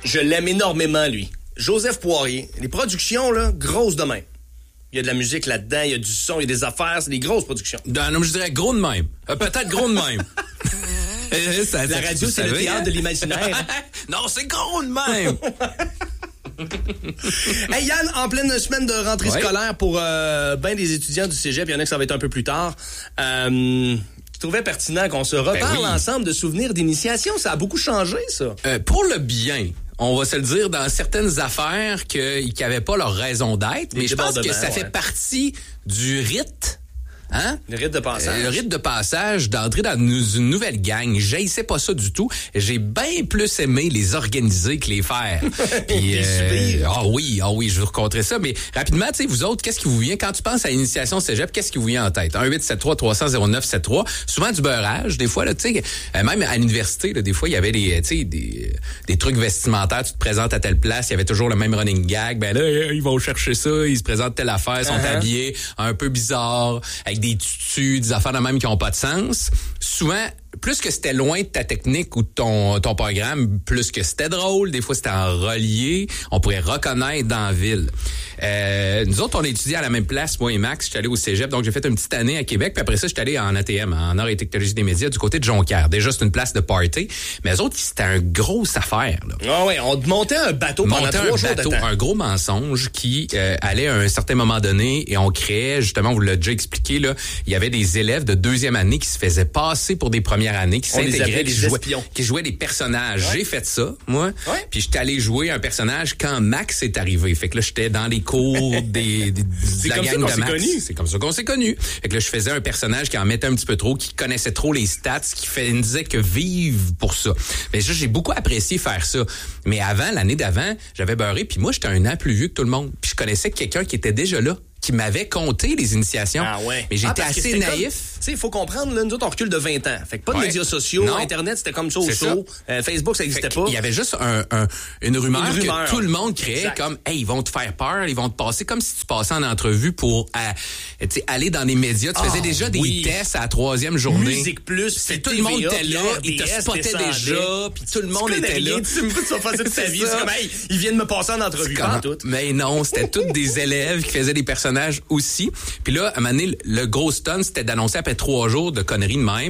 Je l'aime énormément, lui. Joseph Poirier. Les productions, là, grosses de même. Il y a de la musique là-dedans, il y a du son, il y a des affaires, c'est des grosses productions. Non, je dirais gros de même. Peut-être gros de même. La radio, c'est le théâtre de l'imaginaire. Non, c'est gros de même. Hey Yann, en pleine semaine de rentrée scolaire pour ben des étudiants du cégep, il y en a que ça va être un peu plus tard. Je trouvais pertinent qu'on se reparle ensemble de souvenirs d'initiation. Ça a beaucoup changé, ça. Pour le bien. On va se le dire, dans certaines affaires qui n'avaient pas leur raison d'être, mais je pense que ça fait partie du rite. Hein? Le rite de passage. Le rite de passage, d'entrer dans une nouvelle gang. J'haïssais pas ça du tout. J'ai bien plus aimé les organiser que les faire. Puis, oui, je vous raconterai ça. Mais rapidement, tu sais, vous autres, qu'est-ce qui vous vient? Quand tu penses à l'initiation cégep, qu'est-ce qui vous vient en tête? 1-873-300-0973. Souvent du beurrage, des fois, là, tu sais, même à l'université, là, des fois, il y avait des trucs vestimentaires. Tu te présentes à telle place, il y avait toujours le même running gag. Ben là, ils vont chercher ça, ils se présentent telle affaire, sont habillés un peu bizarre, avec des tutus, des affaires de même qui n'ont pas de sens. Souvent, plus que c'était loin de ta technique ou de ton programme, plus que c'était drôle, des fois c'était en relié, on pourrait reconnaître dans la ville. Nous autres, on a étudié à la même place, moi et Max, je suis allé au cégep, donc j'ai fait une petite année à Québec, puis après ça, je suis allé en ATM, en Arts et technologie des médias, du côté de Jonquière. Déjà, c'est une place de party, mais eux autres, c'était une grosse affaire. Ah ouais, on montait un bateau pendant 3 jours de temps. Un gros mensonge qui allait à un certain moment donné, et on créait, justement, on vous l'a déjà expliqué, là, il y avait des élèves de 2e année qui se faisaient passer pour des premières années, qui s'intégraient, qui jouaient des personnages. Ouais. J'ai fait ça, moi. Ouais. Puis j'étais allé jouer un personnage quand Max est arrivé. Fait que là, j'étais dans les cours de la gang de Max. C'est comme ça qu'on s'est connus. Fait que là, je faisais un personnage qui en mettait un petit peu trop, qui connaissait trop les stats, qui me disait que vive pour ça. Mais ça, j'ai beaucoup apprécié faire ça. Mais avant, l'année d'avant, j'avais beurré, puis moi, j'étais un an plus vieux que tout le monde. Puis je connaissais quelqu'un qui était déjà là, qui m'avait compté les initiations. Ah ouais. Mais j'étais assez naïf. Tu sais, il faut comprendre, là, nous autres, on recule de 20 ans. Fait que pas de médias sociaux, non. Internet, c'était comme ça au show. Facebook, ça n'existait pas. Il y avait juste une rumeur que tout le monde créait comme, hey, ils vont te faire peur, ils vont te passer comme si tu passais en entrevue pour aller dans les médias. Tu faisais déjà des tests à la 3e journée. Musique Plus, puis tout le monde était là, ils te spottaient déjà, puis tout le monde était là. Tu me dis que tu vas passer de ta vie. C'est comme, hey, ils viennent me passer en entrevue. Mais non, c'était tous des élèves qui faisaient des personnages aussi. Puis là, à un moment donné, le gros stun, c'était d'annoncer après 3 jours de conneries de même.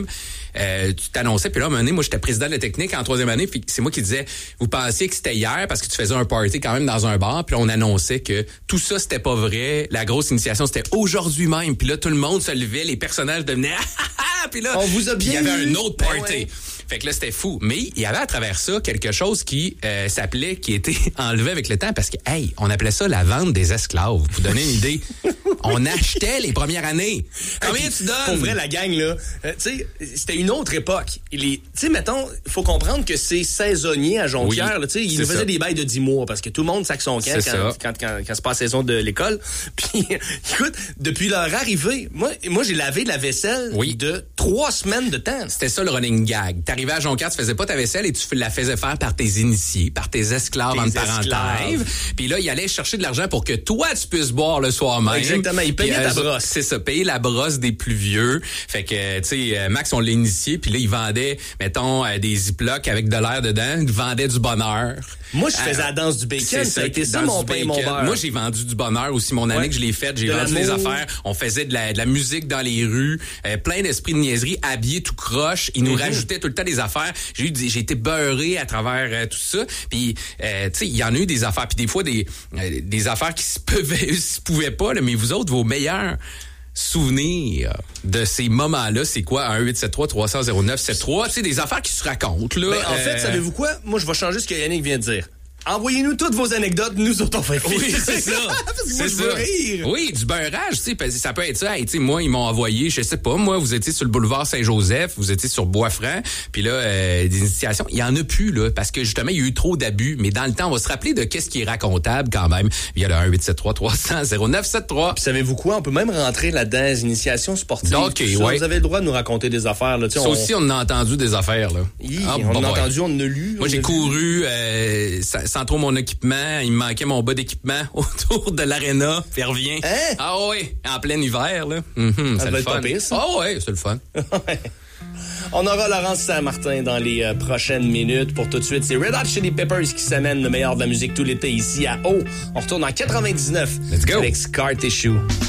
Tu t'annonçais, puis là, à un moment donné, moi, j'étais président de la technique en 3e année, puis c'est moi qui disais, vous pensiez que c'était hier parce que tu faisais un party quand même dans un bar, puis là, on annonçait que tout ça, c'était pas vrai. La grosse initiation, c'était aujourd'hui même. Puis là, tout le monde se levait, les personnages devenaient puis là, on vous a bien il y avait un autre party. Fait que là, c'était fou. Mais il y avait à travers ça quelque chose qui qui était enlevé avec le temps parce que, hey, on appelait ça la vente des esclaves. Pour vous donner une idée. On achetait les premières années. Combien tu donnes? Pour vrai, la gang, là, tu sais, c'était une autre époque. Tu sais, mettons, il faut comprendre que c'est saisonnier à Jonquière. Tu sais, ils nous faisaient des bails de 10 mois parce que tout le monde sac son camp quand c'est pas la saison de l'école. Puis, écoute, depuis leur arrivée, moi j'ai lavé la vaisselle de 3 semaines de temps. C'était ça le running gag. T'arrivais à Jonquière, tu faisais pas ta vaisselle et tu la faisais faire par tes initiés, par tes esclaves en parenthèse. Puis là, ils allaient chercher de l'argent pour que toi, tu puisses boire le soir même. Exactement, ils payaient ta brosse. C'est ça, payer la brosse des plus vieux. Fait que, tu sais, Max, on l'a initié, puis là, il vendait, mettons, des ziplocs avec de l'air dedans. Il vendait du bonheur. Moi, je faisais la danse du bacon. Ça a été ça, mon pain et mon beurre. Moi, j'ai vendu du bonheur aussi. Mon année que je l'ai faite, j'ai vendu des affaires. On faisait de la musique dans les rues, plein d'esprit de niaiserie, habillés tout croche. Ils nous rajoutaient tout le temps des affaires. J'ai été beurré à travers tout ça. Puis, tu sais, il y en a eu des affaires. Puis des fois, des affaires qui se pouvaient pas, là, mais vous autres, vos meilleurs souvenirs de ces moments-là, c'est quoi? 1-873-300-0973. Tu sais, des affaires qui se racontent, là. Ben, en fait, savez-vous quoi? Moi, je vais changer ce que Yannick vient de dire. Envoyez-nous toutes vos anecdotes, nous autres on fait rire. Oui, c'est ça. C'est ça. Oui, du beurrage, tu sais, ça peut être ça. Hey, tu sais, moi, ils m'ont envoyé, je sais pas, moi, vous étiez sur le boulevard Saint-Joseph, vous étiez sur Bois-Franc, puis là, des initiations, il y en a plus, là, parce que justement, il y a eu trop d'abus. Mais dans le temps, on va se rappeler de qu'est-ce qui est racontable quand même, via le 1-873-300-0973. Puis savez-vous quoi? On peut même rentrer là-dedans, les initiations sportives. OK, vous avez le droit de nous raconter des affaires, là. Ça aussi, on a entendu des affaires, là. On a entendu, on a lu. Moi, j'ai couru, sans trop mon équipement. Il me manquait mon bas d'équipement autour de l'aréna. Puis il revient. Hein? Ah oui, en plein hiver, là. Ça va être pas pire, ça. Ah oui, c'est le fun. On aura Laurence Saint-Martin dans les prochaines minutes. Pour tout de suite, c'est Red Hot Chili Peppers qui s'amène le meilleur de la musique tout l'été ici à O. On retourne en 99 Let's go. avec Scar Tissue.